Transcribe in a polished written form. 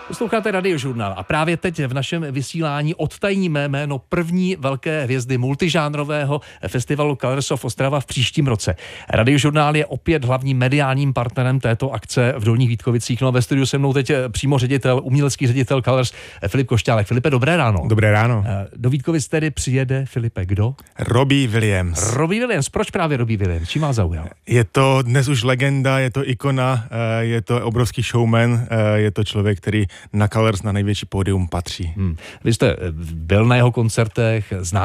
Posloucháte Radiožurnál a právě teď v našem vysílání odtajníme jméno první velké hvězdy multižánrového festivalu Colors of Ostrava v příštím roce. Radiožurnál je opět hlavním mediálním partnerem této akce v Dolních Vítkovicích. No, ve studiu se mnou teď přímo umělecký ředitel Colors Filip Košťálek. Filipe, dobré ráno. Dobré ráno. Do Vítkovic tedy přijede, Filipe, kdo? Robbie Williams. Robbie Williams. Proč právě Robbie Williams? Čím vás zaujal? Je to dnes už legenda, je to ikona, je to obrovský showman, je to člověk, který na Colors na největší pódium patří. Vy jste byl na jeho koncertech,